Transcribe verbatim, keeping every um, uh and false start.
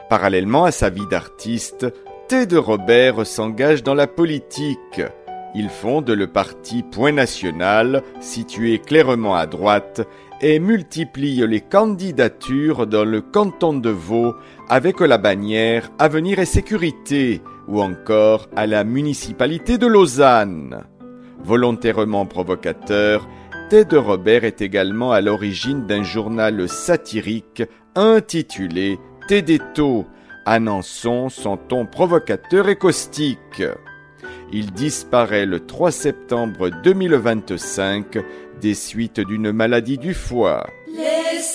Parallèlement à sa vie d'artiste, T de Robert s'engage dans la politique. Il fonde le parti Point National, situé clairement à droite, et multiplie les candidatures dans le canton de Vaud avec la bannière Avenir et Sécurité, ou encore à la municipalité de Lausanne. Volontairement provocateur, T de Robert est également à l'origine d'un journal satirique intitulé T des Taux, annonçant son ton provocateur et caustique. Il disparaît le trois septembre deux mille vingt-cinq des suites d'une maladie du foie.